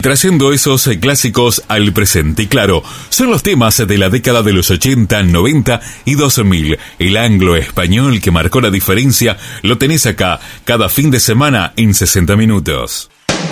trayendo esos clásicos al presente. Y claro, son los temas de la década de los 80, 90 y 2000. El anglo-español que marcó la diferencia lo tenés acá, cada fin de semana en 60 minutos.